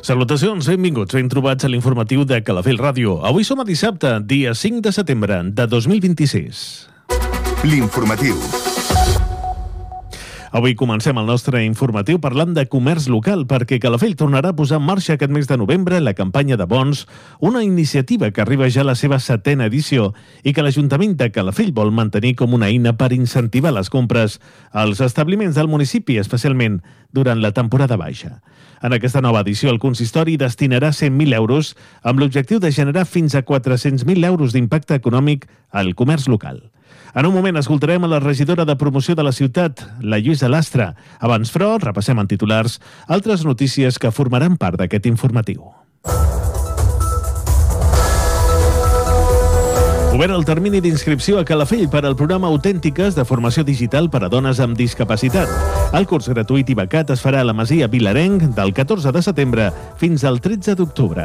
Salutacions, benvinguts, ben trobats a l'informatiu de Calafell Ràdio. Avui som a dissabte, dia 5 de setembre de 2026. L'informatiu. Avui comencem el nostre informatiu parlant de comerç local, perquè Calafell tornarà a posar en marxa aquest mes de novembre la campanya de bons, una iniciativa que arriba ja a la seva 7ª edició i que l'Ajuntament de Calafell vol mantenir com una eina per incentivar les compres als establiments del municipi, especialment durant la temporada baixa. En aquesta nova edició, el consistori destinarà 100.000 euros amb l'objectiu de generar fins a 400.000 euros d'impacte econòmic al comerç local. En un moment escoltarem a la regidora de promoció de la ciutat, la Lluïsa Lastra. Abans, però, repassem en titulars altres notícies que formaran part d'aquest informatiu. Obert el termini d'inscripció a Calafell per al programa Autèntiques de formació digital per a dones amb discapacitat. El curs gratuït i becat es farà a la Masia Vilarenc del 14 de setembre fins al 13 d'octubre.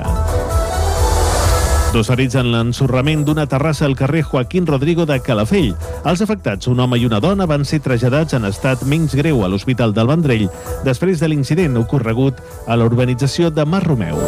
2 ferits en l'ensorrament d'una terrassa al carrer Joaquín Rodrigo de Calafell. Els afectats, un home i una dona, van ser traslladats en estat menys greu a l'Hospital del Vendrell després de l'incident ocorregut a la urbanització de Mas Romeu.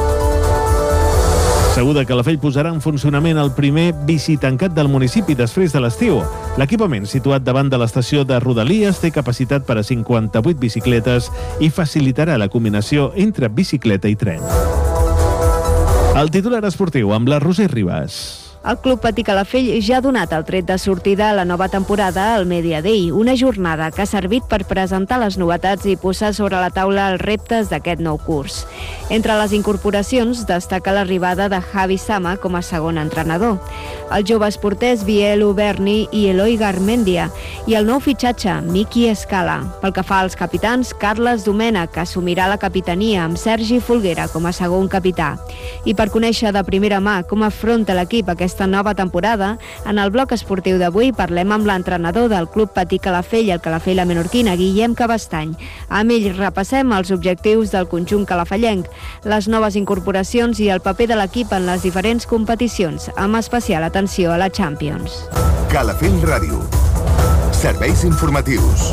Segur de Calafell posarà en funcionament el primer bicitancat del municipi després de l'estiu. L'equipament, situat davant de l'estació de Rodalies, té capacitat per a 58 bicicletes i facilitarà la combinació entre bicicleta i tren. El titular esportiu amb la Roser Ribas. El Club Patí Calafell ja ha donat el tret de sortida a la nova temporada al Media Day, una jornada que ha servit per presentar les novetats i posar sobre la taula els reptes d'aquest nou curs. Entre les incorporacions destaca l'arribada de Javi Sama com a segon entrenador, els joves porters Biel Uberni i Eloi Garmendia i el nou fitxatge, Miki Escala. Pel que fa als capitans, Carles Domènech assumirà la capitania amb Sergi Folguera com a segon capità. I per conèixer de primera mà com afronta l'equip aquesta nova temporada, en el bloc esportiu d'avui parlem amb l'entrenador del Club Patí Calafell, el Calafell La Menorquina, Guillem Cabestany. Amb ell repassem els objectius del conjunt calafellenc, les noves incorporacions i el paper de l'equip en les diferents competicions, amb especial atenció a la Champions. Calafell Ràdio. Serveis informatius.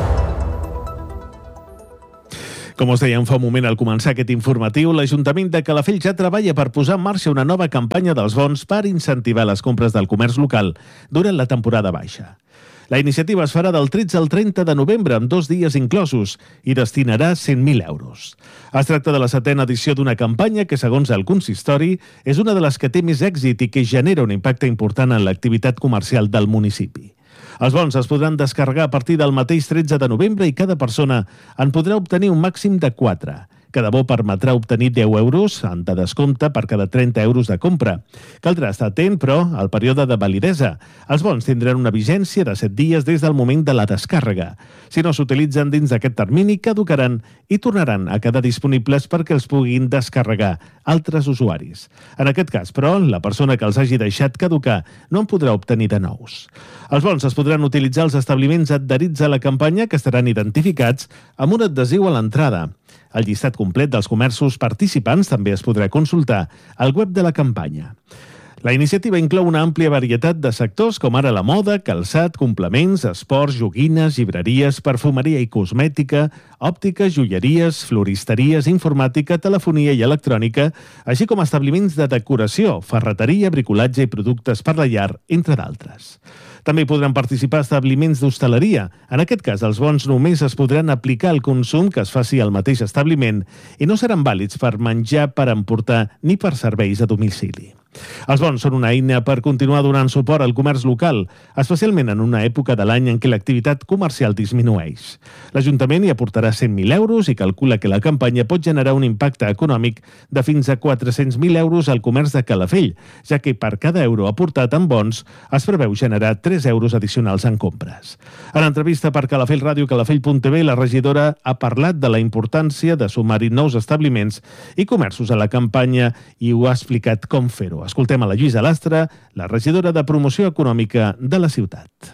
Com us dèiem fa un moment al començar aquest informatiu, l'Ajuntament de Calafell ja treballa per posar en marxa una nova campanya dels bons per incentivar les compres del comerç local durant la temporada baixa. La iniciativa es farà del 13 al 30 de novembre, amb 2 dies inclosos, i destinarà 100.000 euros. Es tracta de la 7ª edició d'una campanya que, segons el consistori, és una de les que té més èxit i que genera un impacte important en l'activitat comercial del municipi. Els bons es podran descarregar a partir del mateix 13 de novembre i cada persona en podrà obtenir un màxim de 4. Cada bo permetrà obtenir 10 euros de descompte per cada 30 euros de compra. Caldrà estar atent, però, al període de validesa. Els bons tindran una vigència de 7 dies des del moment de la descàrrega. Si no s'utilitzen dins d'aquest termini, caducaran i tornaran a quedar disponibles perquè els puguin descarregar altres usuaris. En aquest cas, però, la persona que els hagi deixat caducar no en podrà obtenir de nous. Els bons es podran utilitzar als establiments adherits a la campanya, que estaran identificats amb un adhesiu a l'entrada. El llistat complet dels comerços participants també es podrà consultar al web de la campanya. La iniciativa inclou una àmplia varietat de sectors com ara la moda, calçat, complements, esports, joguines, llibreries, perfumeria i cosmètica, òptica, joieries, floristeries, informàtica, telefonia i electrònica, així com establiments de decoració, ferreteria, bricolatge i productes per la llar, entre d'altres. També podran participar establiments d'hostaleria. En aquest cas, els bons només es podran aplicar al consum que es faci al mateix establiment i no seran vàlids per menjar, per emportar ni per serveis a domicili. Els bons són una eina per continuar donant suport al comerç local, especialment en una època de l'any en què l'activitat comercial disminueix. L'Ajuntament hi aportarà 100.000 euros i calcula que la campanya pot generar un impacte econòmic de fins a 400.000 euros al comerç de Calafell, ja que per cada euro aportat en bons es preveu generar 3 euros addicionals en compres. En entrevista per Calafell Ràdio, calafell.tv, la regidora ha parlat de la importància de sumar-hi nous establiments i comerços a la campanya i ho ha explicat com fer-ho. Escoltem a la Lluïsa Lastra, la regidora de Promoció Econòmica de la ciutat.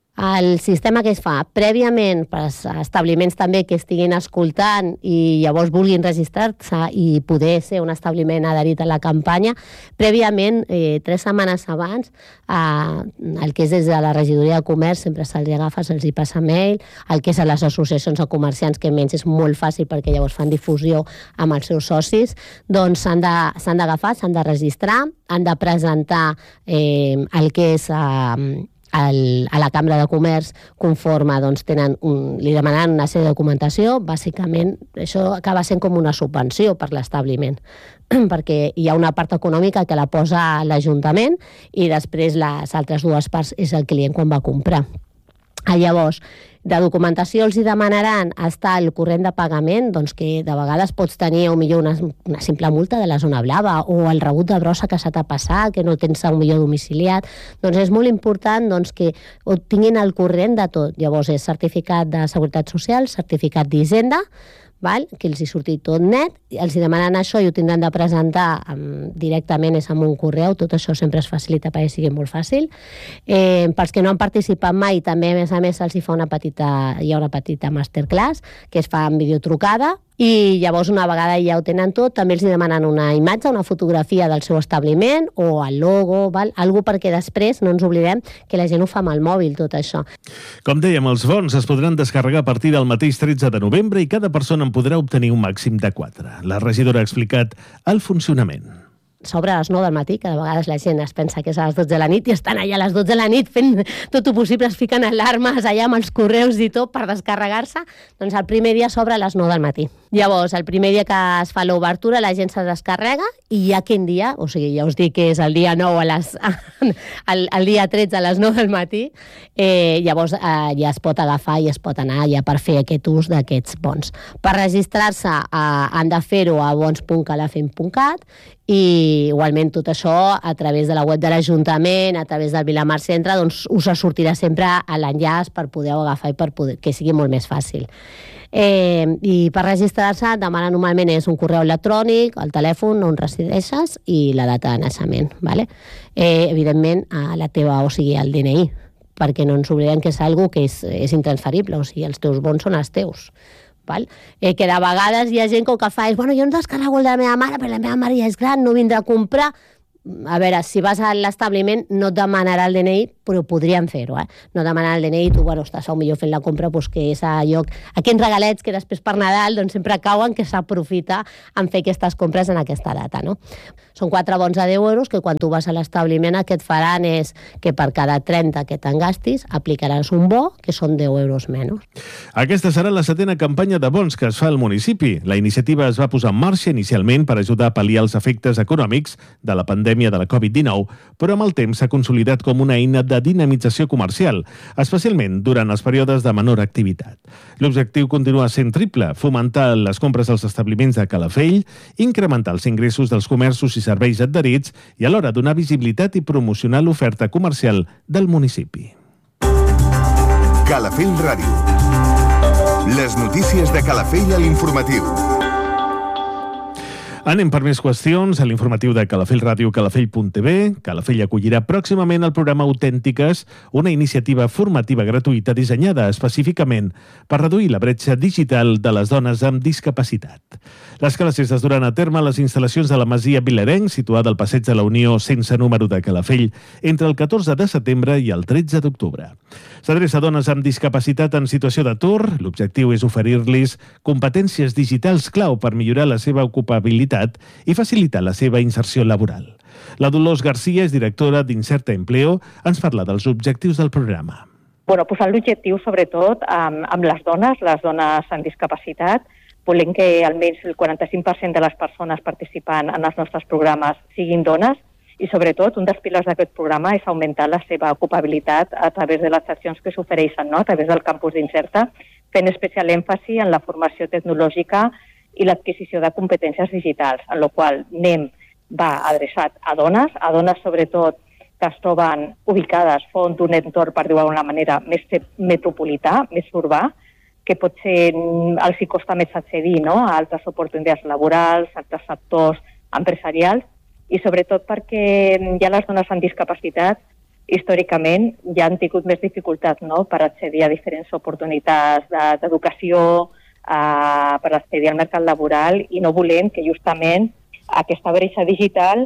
El sistema que es fa prèviament per als establiments també que estiguin escoltant i llavors vulguin registrar-se i poder ser un establiment adherit a la campanya, prèviament, 3 setmanes abans, el que és des de la regidoria de comerç sempre se'ls agafa, se'ls hi passa mail, el que és a les associacions de comerciants, que menys és molt fàcil perquè llavors fan difusió amb els seus socis, doncs s'han d'agafar, s'han de registrar, han de presentar el que és a la Cambra de Comerç conforme doncs, li demanen una sèrie de documentació. Bàsicament, això acaba sent com una subvenció per l'establiment, perquè hi ha una part econòmica que la posa l'Ajuntament i després les altres dues parts és el client quan va comprar. Llavors, de documentació els hi demanaran estar el corrent de pagament, doncs que de vegades pots tenir una simple multa de la zona blava o el rebut de brossa que s'ha de passar, que no tens millor domiciliat. Doncs és molt important que tinguin el corrent de tot. Llavors és certificat de Seguretat Social, certificat d'Hisenda, que els hi surti tot net, els hi demanen això i ho tindran de presentar directament, és amb un correu, tot això sempre es facilita perquè sigui molt fàcil. Pels que no han participat mai, també a més se'ls hi fa hi ha una petita masterclass que es fa en videotrucada i llavors una vegada ja ho tenen tot, també els demanen una imatge, una fotografia del seu establiment o el logo, algo perquè després no ens oblidem que la gent ho fa amb el mòbil, tot això. Com dèiem, els bons es podran descarregar a partir del mateix 13 de novembre i cada persona en podrà obtenir un màxim de 4. La regidora ha explicat el funcionament. S'obre a les 9 del matí, que de vegades la gent es pensa que és a les 12 de la nit i estan allà a les 12 de la nit fent tot el possible, es fiquen alarmes allà amb els correus i tot per descarregar-se. Doncs el primer dia s'obre a les 9 del matí. Llavors, el primer dia que es fa l'obertura, la gent se descarrega i ja aquell dia, o sigui, ja us dic que és el dia 9 el dia 13 a les 9 del matí, llavors ja es pot agafar i es pot anar ja per fer aquest ús d'aquests bons. Per registrar-se han de fer-ho a bons.calafell.cat i igualment tot això a través de la web de l'Ajuntament, a través del Vilamar Centre, doncs us sortirà sempre a l'enllaç per poder-ho agafar i per que sigui molt més fàcil. I per registrar-se demana normalment és un correu electrònic, el telèfon on resideixes i la data de naixement, ¿vale? Evidentment la teva, o sigui el DNI, perquè no ens oblidem que és algo que és intransferible, o sigui els teus bons són els teus. Que de vegades hi ha gent que el que fa és jo no descarrego el de la meva mare perquè la meva mare ja és gran, no vindrà a comprar. A veure, si vas a l'establiment no et demanarà el DNI, però podríem fer-ho, No demanarà el DNI, tu, estàs millor fent la compra, que és a lloc... Aquests regalets que després per Nadal sempre cauen, que s'aprofita en fer aquestes compres en aquesta data, no? Són 4 bons a 10 euros, que quan tu vas a l'establiment el que et faran és que per cada 30 que te'n gastis aplicaràs un bo, que són 10 euros menys. Aquesta serà la 7a campanya de bons que es fa al municipi. La iniciativa es va posar en marxa inicialment per ajudar a pal·liar els efectes econòmics de la pandèmia de la Covid-19, però amb el temps s'ha consolidat com una eina de dinamització comercial, especialment durant els períodes de menor activitat. L'objectiu continua sent triple: fomentar les compres als establiments de Calafell, incrementar els ingressos dels comerços i serveis adherits i alhora donar visibilitat i promocionar l'oferta comercial del municipi. Calafell Ràdio. Les notícies de Calafell a l'informatiu. Anem per més qüestions. A l'informatiu de Calafell Ràdio, calafell.tv, Calafell acollirà pròximament el programa Autèntiques, una iniciativa formativa gratuïta dissenyada específicament per reduir la bretxa digital de les dones amb discapacitat. Les classes es duran a terme a les instal·lacions de la Masia Vilarenc, situada al Passeig de la Unió sense número de Calafell, entre el 14 de setembre i el 13 d'octubre. S'adreça a dones amb discapacitat en situació d'atur. L'objectiu és oferir-los competències digitals clau per millorar la seva ocupabilitat i facilitar la seva inserció laboral. La Dolors García és directora d'Inserta Empleo. Ens parla dels objectius del programa. Posant l'objectiu, sobretot, amb les dones amb discapacitat. Volem que almenys el 45% de les persones participant en els nostres programes siguin dones i, sobretot, un dels pilars d'aquest programa és augmentar la seva ocupabilitat a través de les accions que s'ofereixen, a través del campus d'Inserta, fent especial èmfasi en la formació tecnològica i l'adquisició de competències digitals, en la qual NEM va adreçat a dones sobretot que es troben ubicades font d'un entorn, per dir-ho d'alguna manera, més metropolità, més urbà, que potser els hi costa més accedir a altres oportunitats laborals, altres sectors empresarials, i sobretot perquè ja les dones amb discapacitat històricament ja han tingut més dificultats, no?, per accedir a diferents oportunitats d'educació, per accedir al mercat laboral, i no volem que justament aquesta bretxa digital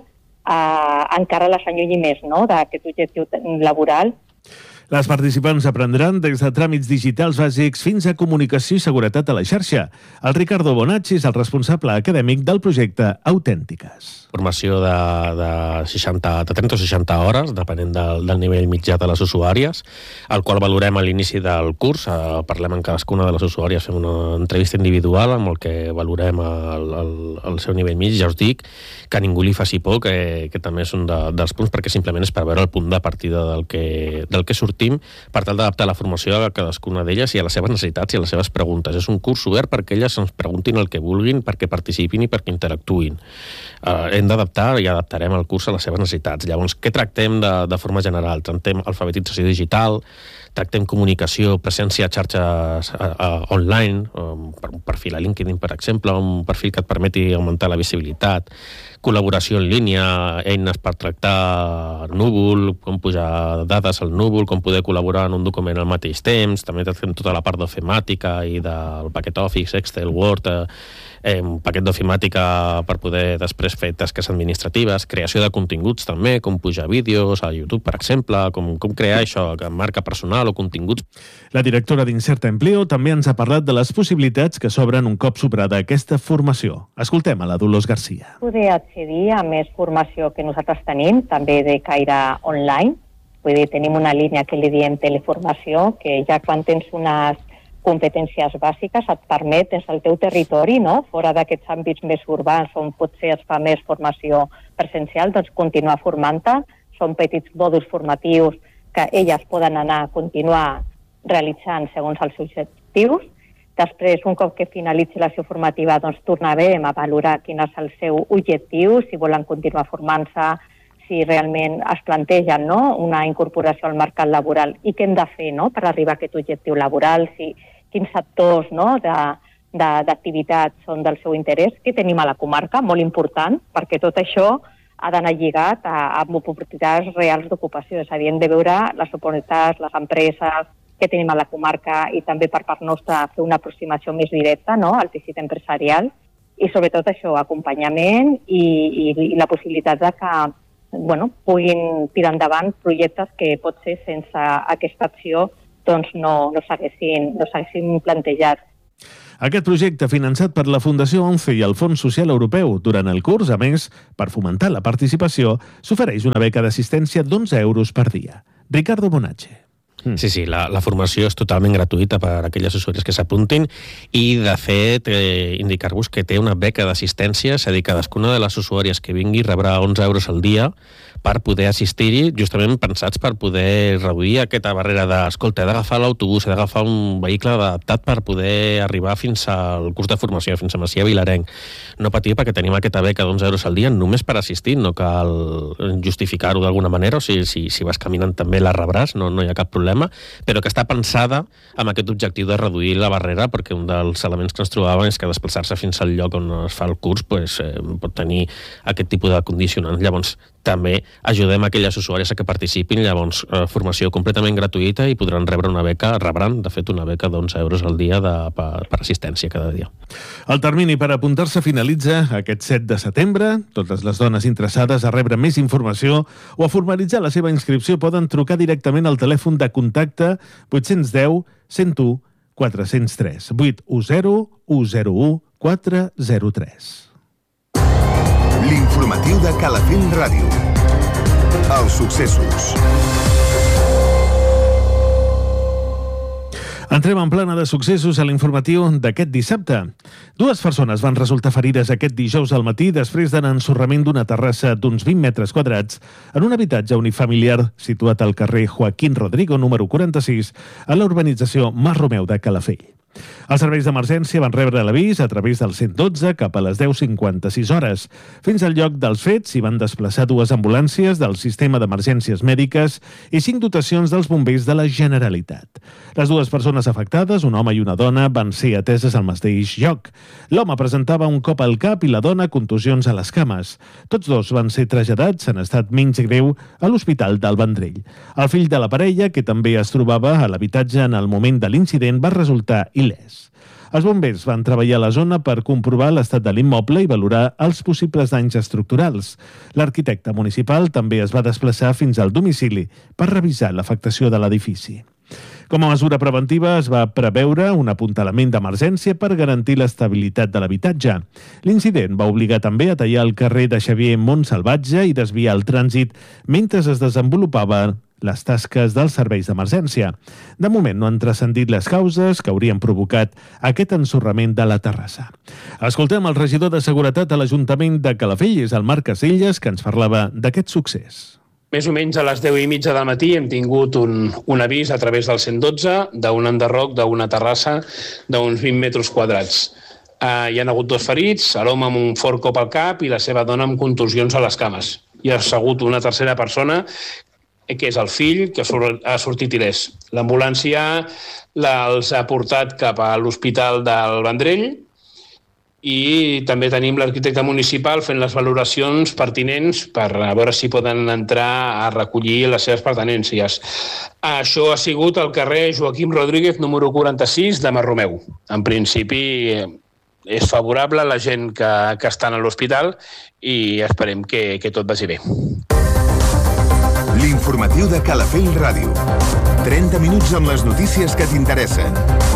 encara les allunyi més, no?, d'aquest objectiu laboral. Les participants aprendran des de tràmits digitals bàsics fins a comunicació i seguretat a la xarxa. El Ricardo Bonacci és el responsable acadèmic del projecte Autèntiques. Formació de 30 o 60 hores, depenent del nivell mitjà de les usuàries, el qual valorem a l'inici del curs. Parlem amb cadascuna de les usuàries, fem una entrevista individual amb el que valorem el seu nivell mig. Ja us dic que a ningú li faci por, que també és un dels punts, perquè simplement és per veure el punt de partida del que sortim, per tal d'adaptar la formació a cadascuna d'elles i a les seves necessitats i a les seves preguntes. És un curs obert perquè elles ens preguntin el que vulguin, perquè participin i perquè interactuïn. Hem d'adaptar i adaptarem el curs a les seves necessitats. Llavors, què tractem de forma general? Tractem alfabetització digital, tractem comunicació, presència a xarxes online, un perfil a LinkedIn, per exemple, un perfil que et permeti augmentar la visibilitat, col·laboració en línia, eines per tractar núvol, com pujar dades al núvol, com poder col·laborar en un document al mateix temps. També tractem tota la part d'ofimàtica i del paquet Office, Excel, Word, un paquet d'ofimàtica per poder després fer tasques administratives, creació de continguts també, com pujar vídeos a YouTube, per exemple, com crear això, marca personal o continguts. La directora d'Incerta Empleo també ens ha parlat de les possibilitats que s'obren un cop superada aquesta formació. Escoltem a la Dolors Garcia. Poder accedir a més formació que nosaltres tenim, també de caire online. Vull dir, tenim una línia que li diem teleformació, que ja quan tens unes competències bàsiques et permet des del teu territori, no?, fora d'aquests àmbits més urbans on potser es fa més formació presencial, doncs continuar formant-te. Són petits mòduls formatius que elles poden anar a continuar realitzant segons els seus objectius. Després, un cop que finalitzi la seva formativa, doncs tornarem a valorar quin és el seu objectiu, si volen continuar formant-se, si realment es plantegen, no?, una incorporació al mercat laboral i què hem de fer, no?, per arribar a aquest objectiu laboral, quins sectors, no?, d'activitats són del seu interès, que tenim a la comarca, molt important, perquè tot això ha d'anar lligat a oportunitats reals d'ocupació, és a dir, hem de veure les oportunitats, les empreses que tenim a la comarca i també per part nostra fer una aproximació més directa, no?, al teixit empresarial i sobretot això, acompanyament i la possibilitat de que puguin tirar endavant projectes que potser sense aquesta acció doncs no s'haguessin plantejat. Aquest projecte, finançat per la Fundació ONCE i el Fons Social Europeu durant el curs, a més, per fomentar la participació, s'ofereix una beca d'assistència d'11 euros per dia. Ricardo Bonacci. Sí, la formació és totalment gratuïta per a aquelles usuàries que s'apuntin i, de fet, indicar-vos que té una beca d'assistència, és a dir, cadascuna de les usuàries que vingui rebrà 11 euros al dia per poder assistir-hi, justament pensats per poder reduir aquesta barrera d'escolta, he d'agafar l'autobús, he d'agafar un vehicle adaptat per poder arribar fins al curs de formació, fins a Macià Vilarenc. No patir, perquè tenim aquesta beca d'11 euros al dia només per assistir, no cal justificar-ho d'alguna manera, o sigui, si vas caminant també la rebràs, no hi ha cap problema, però que està pensada amb aquest objectiu de reduir la barrera, perquè un dels elements que ens trobàvem és que desplaçar-se fins al lloc on es fa el curs pot tenir aquest tipus de condicionants. Llavors, també ajudem aquelles usuàries a que participin, llavors formació completament gratuïta i rebran, de fet, una beca d'11 euros al dia per assistència cada dia. El termini per apuntar-se finalitza aquest 7 de setembre. Totes les dones interessades a rebre més informació o a formalitzar la seva inscripció poden trucar directament al telèfon de contacte 810 101 403 810 101 403. L'informatiu de Calafell Ràdio. Els successos. Entrem en plana de successos a l'informatiu d'aquest dissabte. 2 persones van resultar ferides aquest dijous al matí després de l'ensorrament d'una terrassa d'uns 20 metres quadrats en un habitatge unifamiliar situat al carrer Joaquín Rodrigo, número 46, a la urbanització Mas Romeu de Calafell. Els serveis d'emergència van rebre l'avís a través del 112 cap a les 10:56 hores. Fins al lloc dels fets s'hi van desplaçar 2 ambulàncies del sistema d'emergències mèdiques i 5 dotacions dels bombers de la Generalitat. Les 2 persones afectades, un home i una dona, van ser ateses al mateix lloc. L'home presentava un cop al cap i la dona contusions a les cames. Tots 2 van ser traslladats en estat menys greu a l'Hospital del Vendrell. El fill de la parella, que també es trobava a l'habitatge en el moment de l'incident, va resultar il·lès. Els bombers van treballar a la zona per comprovar l'estat de l'immoble i valorar els possibles danys estructurals. L'arquitecte municipal també es va desplaçar fins al domicili per revisar l'afectació de l'edifici. Com a mesura preventiva, es va preveure un apuntalament d'emergència per garantir l'estabilitat de l'habitatge. L'incident va obligar també a tallar el carrer de Xavier Montsalvatge i desviar el trànsit mentre es desenvolupaven les tasques dels serveis d'emergència. De moment no han transcendit les causes que haurien provocat aquest ensorrament de la terrassa. Escoltem el regidor de Seguretat a l'Ajuntament de Calafell, és el Marc Casellas, que ens parlava d'aquest succés. Més o menys a les 10:30 del matí hem tingut un avís a través del 112 d'un enderroc d'una terrassa d'uns 20 metres quadrats. Hi ha hagut 2 ferits, l'home amb un fort cop al cap i la seva dona amb contusions a les cames. Hi ha hagut una tercera persona, que és el fill, que ha sortit il·lès. L'ambulància els ha portat cap a l'Hospital del Vendrell i també tenim l'arquitecte municipal fent les valoracions pertinents per veure si poden entrar a recollir les seves pertinències. Això ha sigut al carrer Joaquim Rodríguez, número 46, de Marromeu. En principi és favorable a la gent que està a l'hospital i esperem que tot vagi bé. L'informatiu de Calafell Ràdio. 30 minuts amb les notícies que t'interessen.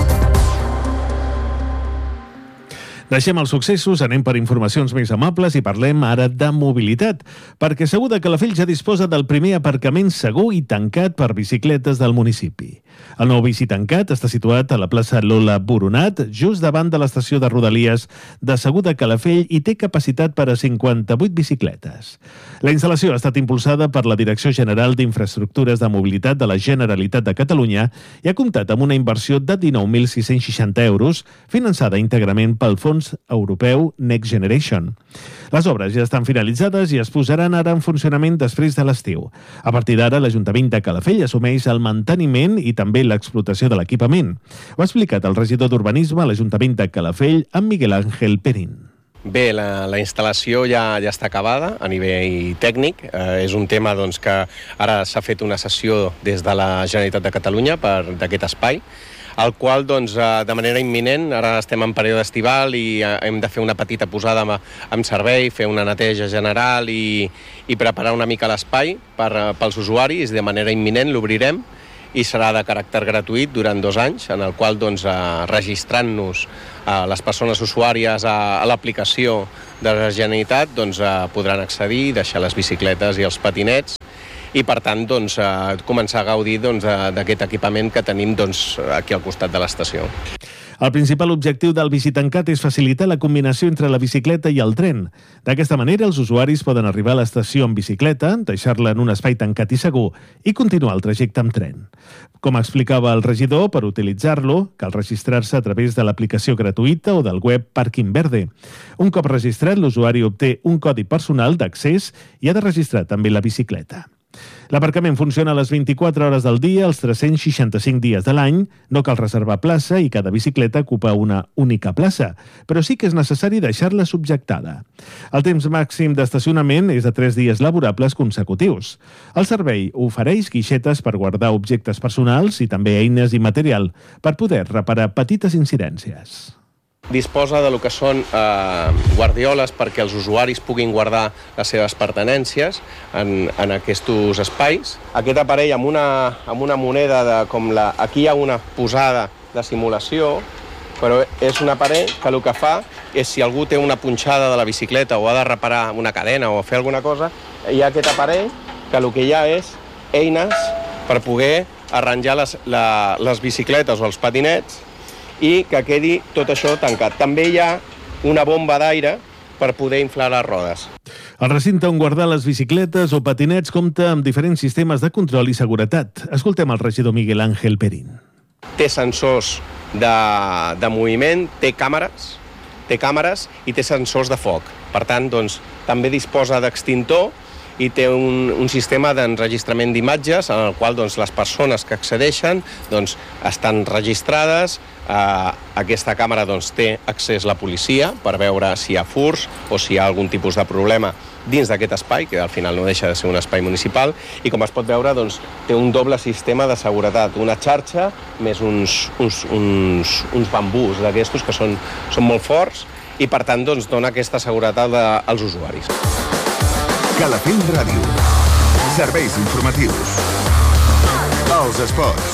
Deixem els successos, anem per informacions més amables i parlem ara de mobilitat, perquè segur de Calafell ja disposa del primer aparcament segur i tancat per bicicletes del municipi. El nou bici tancat està situat a la plaça Lola Boronat, just davant de l'estació de Rodalies de Segur de Calafell i té capacitat per a 58 bicicletes. La instal·lació ha estat impulsada per la Direcció General d'Infraestructures de Mobilitat de la Generalitat de Catalunya i ha comptat amb una inversió de 19.660 euros, finançada íntegrament pel Fons Europeu Next Generation. Les obres ja estan finalitzades i es posaran ara en funcionament després de l'estiu. A partir d'ara, l'Ajuntament de Calafell assumeix el manteniment i també l'explotació de l'equipament. Ho ha explicat el regidor d'Urbanisme a l'Ajuntament de Calafell, en Miguel Ángel Perín. Bé, la instal·lació ja està acabada a nivell tècnic. És un tema que ara s'ha fet una sessió des de la Generalitat de Catalunya d'aquest espai, el qual, de manera imminent, ara estem en període estival i hem de fer una petita posada en servei, fer una neteja general i preparar una mica l'espai pels usuaris. De manera imminent l'obrirem i serà de caràcter gratuït durant 2 anys, en el qual, registrant-nos les persones usuàries a l'aplicació de la Generalitat, podran accedir, deixar les bicicletes i els patinets i, per tant, començar a gaudir d'aquest equipament que tenim aquí al costat de l'estació. El principal objectiu del bici tancat és facilitar la combinació entre la bicicleta i el tren. D'aquesta manera, els usuaris poden arribar a l'estació en bicicleta, deixar-la en un espai tancat i segur i continuar el trajecte amb tren. Com explicava el regidor, per utilitzar-lo cal registrar-se a través de l'aplicació gratuïta o del web Parking Verde. Un cop registrat, l'usuari obté un codi personal d'accés i ha de registrar també la bicicleta. L'aparcament funciona a les 24 hores del dia, els 365 dies de l'any. No cal reservar plaça i cada bicicleta ocupa una única plaça, però sí que és necessari deixar-la subjectada. El temps màxim d'estacionament és de 3 dies laborables consecutius. El servei ofereix guixetes per guardar objectes personals i també eines i material per poder reparar petites incidències. Disposa de lo que són guardioles perquè els usuaris puguin guardar les seves pertinències en aquests espais. Aquest aparell amb una moneda aquí hi ha una posada de simulació, però és un aparell que el que fa és, si algú té una punxada de la bicicleta o ha de reparar una cadena o fer alguna cosa, hi ha aquest aparell que el que hi ha és eines per poder arranjar les bicicletes o els patinets i que quedi tot això tancat. També hi ha una bomba d'aire per poder inflar les rodes. El recinte on guardar les bicicletes o patinets compta amb diferents sistemes de control i seguretat. Escoltem el regidor Miguel Ángel Perín. Té sensors de moviment, té càmeres i té sensors de foc. Per tant, doncs, també disposa d'extintor i té un sistema d'enregistrament d'imatges en el qual doncs, les persones que accedeixen doncs, estan registrades. Aquesta càmera doncs, té accés la policia per veure si hi ha furts o si hi ha algun tipus de problema dins d'aquest espai, que al final no deixa de ser un espai municipal, i com es pot veure doncs, té un doble sistema de seguretat, una xarxa més uns bambús d'aquestos que són molt forts i per tant doncs, dona aquesta seguretat als usuaris. Calafell Ràdio. Serveis informatius. Els esports.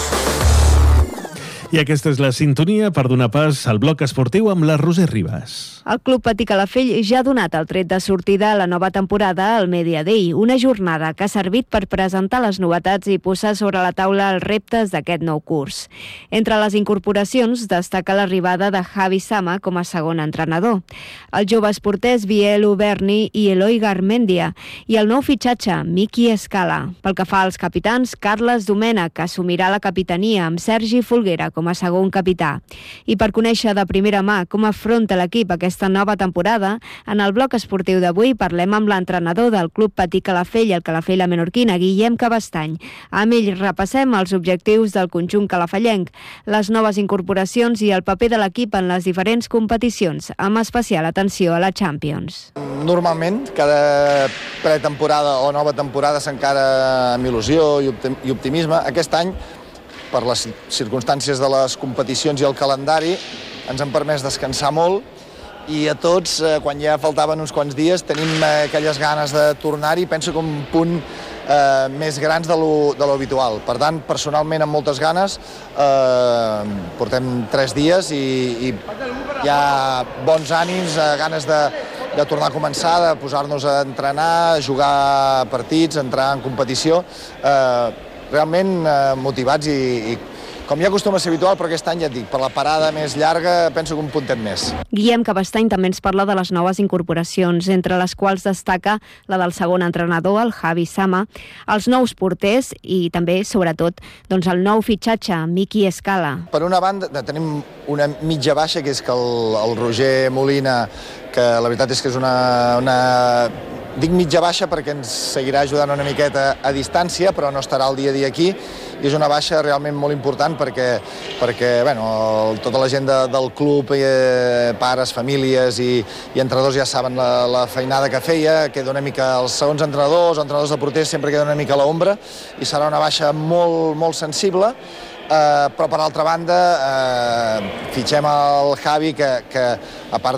I aquesta és la sintonia per donar pas al bloc esportiu amb la Roser Ribas. El Club Patí Calafell ja ha donat el tret de sortida a la nova temporada al Media Day, una jornada que ha servit per presentar les novetats i posar sobre la taula els reptes d'aquest nou curs. Entre les incorporacions destaca l'arribada de Javi Sama com a segon entrenador, els joves porters Biel Uberni i Eloi Garmendia i el nou fitxatge, Miki Escala. Pel que fa als capitans, Carles Domènech, que assumirà la capitania amb Sergi Folguera com a segon capità. I per conèixer de primera mà com afronta l'equip aquesta nova temporada, en el bloc esportiu d'avui parlem amb l'entrenador del Club Patí Calafell i el Calafell La Menorquina, Guillem Cabestany. Amb ell repassem els objectius del conjunt calafellenc, les noves incorporacions i el paper de l'equip en les diferents competicions, amb especial atenció a la Champions. Normalment, cada pretemporada o nova temporada s'encara amb il·lusió i optimisme. Aquest any, per les circumstàncies de les competicions i el calendari, ens han permès descansar molt i a tots, quan ja faltaven uns quants dies, tenim aquelles ganes de tornar-hi, penso que un punt més grans de lo habitual. Per tant, personalment, amb moltes ganes, portem 3 dies i hi ha bons ànims, ganes de tornar a començar, de posar-nos a entrenar, a jugar partits, entrar en competició, realment motivats i com ja acostuma a ser habitual, però aquest any ja et dic, per la parada més llarga penso que un puntet més. Guillem Cabestany també ens parla de les noves incorporacions, entre les quals destaca la del segon entrenador, el Javi Sama, els nous porters i també, sobretot, doncs el nou fitxatge, Miki Escala. Per una banda, tenim una mitja baixa, que és que el Roger Molina, que la veritat és que és una dic mitja baixa perquè ens seguirà ajudant una miqueta a distància, però no estarà el dia a dia aquí, i és una baixa realment molt important perquè tota la gent del club, pares, famílies i entrenadors ja saben la feinada que feia, queda una mica els segons entrenadors de porters sempre queda una mica a l'ombra i serà una baixa molt, molt sensible. Però per altra banda fitxem el Javi que a part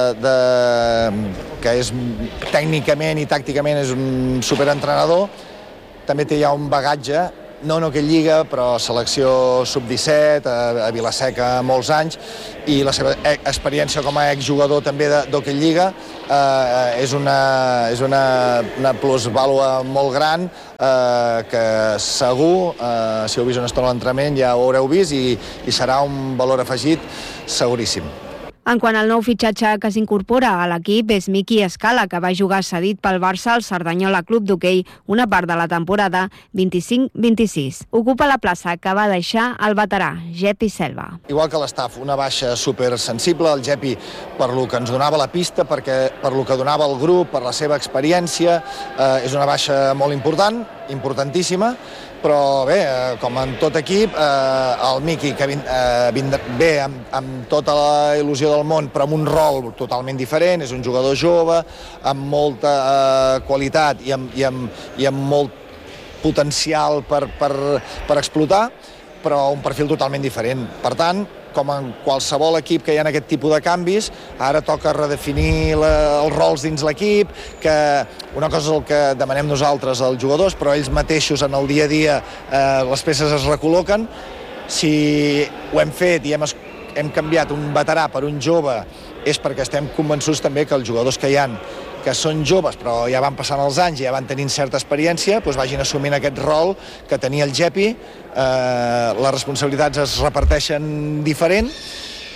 que és tècnicament i tàcticament és un superentrenador, també té ja un bagatge, no en aquella lliga, però selecció sub-17 a Vila-seca molts anys, i la seva experiència com a exjugador també d'aquella lliga és una plusvàlua molt gran que segur, si heu vist una estona a l'entrenament ja ho haureu vist i serà un valor afegit seguríssim. En quant al nou fitxatge que s'incorpora a l'equip és Miki Escala, que va jugar cedit pel Barça al Cerdanyola Club d'Hoquei una part de la temporada 25-26. Ocupa la plaça que va deixar el veterà, Gepi Selva. Igual que l'estaf, una baixa supersensible, el Gepi per lo que ens donava la pista, per lo que donava el grup, per la seva experiència, és una baixa molt important, importantíssima, però bé, com en tot equip, el Miki, que ve amb tota la il·lusió del món, però amb un rol totalment diferent, és un jugador jove, amb molta qualitat i amb molt potencial per explotar, però un perfil totalment diferent. Per tant, com en qualsevol equip que hi ha aquest tipus de canvis, ara toca redefinir els rols dins l'equip, que una cosa és el que demanem nosaltres als jugadors, però ells mateixos en el dia a dia les peces es recol·loquen. Si ho hem fet i hem canviat un veterà per un jove, és perquè estem convençuts també que els jugadors que hi ha, que són joves però ja van passant els anys i ja van tenint certa experiència, doncs vagin assumint aquest rol que tenia el Gepi. Les responsabilitats es reparteixen diferent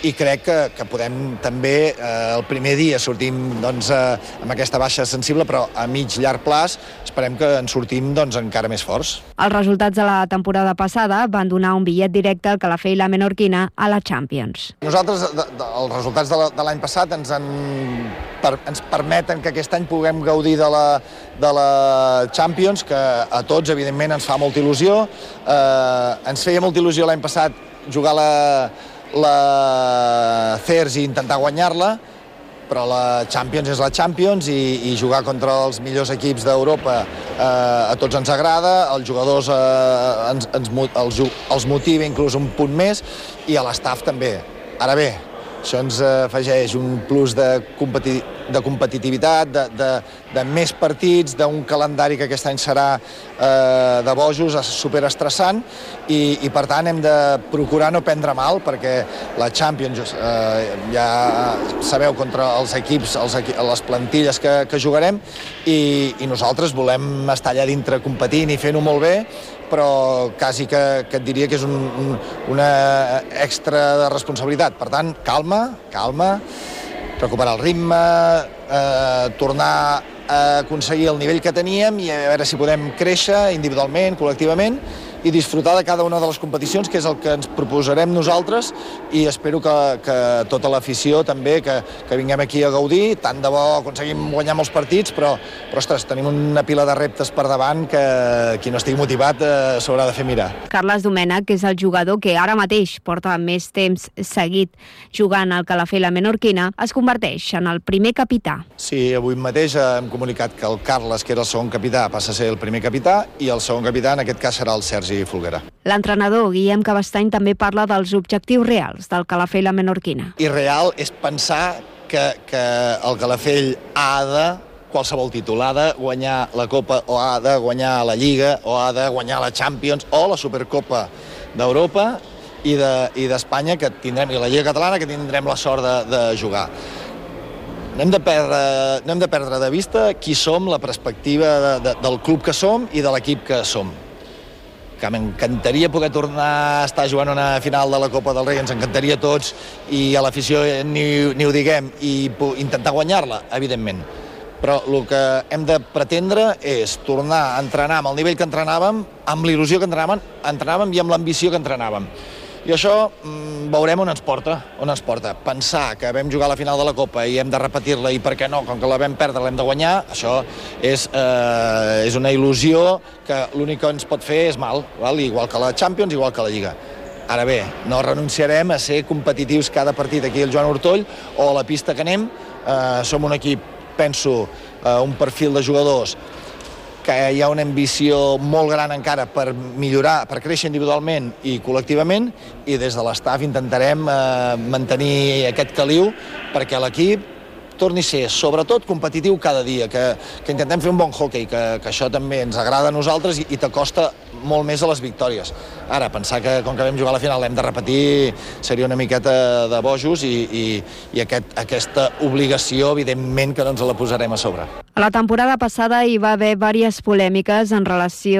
i crec que podem també el primer dia sortim amb aquesta baixa sensible, però a mig llarg plaç esperem que en sortim encara més forts. Els resultats de la temporada passada van donar un bitllet directe al Calafell i la Menorquina a la Champions. Nosaltres, els resultats de l'any passat ens permeten que aquest any puguem gaudir de la Champions, que a tots, evidentment, ens fa molta il·lusió. Ens feia molta il·lusió l'any passat jugar la CERS i intentar guanyar-la, però la Champions és la Champions i jugar contra els millors equips d'Europa a tots ens agrada, als jugadors els motiva inclús un punt més i a l'estaf també. Ara bé, això ens afegeix un plus de competitivitat, de més partits, d'un calendari que aquest any serà de bojos, superestressant, i per tant hem de procurar no prendre mal, perquè la Champions ja sabeu contra els equips, les plantilles que jugarem, i nosaltres volem estar allà dintre competint i fent-ho molt bé, però quasi que et diria que és una extra de responsabilitat. Per tant, calma, recuperar el ritme, tornar a aconseguir el nivell que teníem i a veure si podem créixer individualment, col·lectivament, i disfrutar de cada una de les competicions, que és el que ens proposarem nosaltres, i espero que tota l'afició també, que vinguem aquí a gaudir. Tant de bo aconseguim guanyar molts partits, però ostres, tenim una pila de reptes per davant que qui no estigui motivat s'haurà de fer mirar. Carles Domènech, que és el jugador que ara mateix porta més temps seguit jugant al Calafell i la Menorquina, es converteix en el primer capità. Sí, avui mateix hem comunicat que el Carles, que era el segon capità, passa a ser el primer capità, i el segon capità en aquest cas serà el Sergi Folguera. L'entrenador Guillem Cabestany també parla dels objectius reals del Calafell i la Menorquina. I real és pensar que el Calafell ha de, qualsevol títol, ha de guanyar la Copa, o ha de guanyar la Lliga, o ha de guanyar la Champions, o la Supercopa d'Europa i d'Espanya, que tindrem, i la Lliga Catalana, que tindrem la sort de jugar. No hem de perdre de vista qui som, la perspectiva del club que som i de l'equip que som. Que m'encantaria poder tornar a estar jugant una final de la Copa del Rei, ens encantaria a tots, i a l'afició ni ho diguem, i intentar guanyar-la, evidentment. Però el que hem de pretendre és tornar a entrenar amb el nivell que entrenàvem, amb l'il·lusió que entrenàvem i amb l'ambició que entrenàvem. I això veurem on ens porta. Pensar que vam jugar a la final de la Copa i hem de repetir-la, i per què no, com que la vam perdre l'hem de guanyar, això és una il·lusió que l'únic que ens pot fer és mal, igual que la Champions, igual que la Lliga. Ara bé, no renunciarem a ser competitius cada partit aquí al Joan Ortoll o a la pista que anem. Som un equip, penso, un perfil de jugadors que hi ha una ambició molt gran encara per millorar, per créixer individualment i col·lectivament, i des de l'estaf intentarem mantenir aquest caliu perquè l'equip torni a ser, sobretot, competitiu cada dia, que intentem fer un bon hockey, que això també ens agrada a nosaltres i t'acosta molt més a les victòries. Ara, pensar que com que vam jugar a la final l'hem de repetir seria una miqueta de bojos, i aquesta obligació, evidentment, que no ens la posarem a sobre. A la temporada passada hi va haver diverses polèmiques en relació